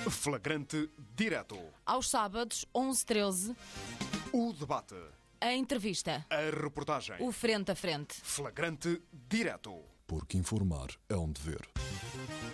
Flagrante Direto. Aos sábados, 11h13, O debate. a entrevista, A reportagem. o frente a frente. Flagrante Direto. Porque informar é um dever.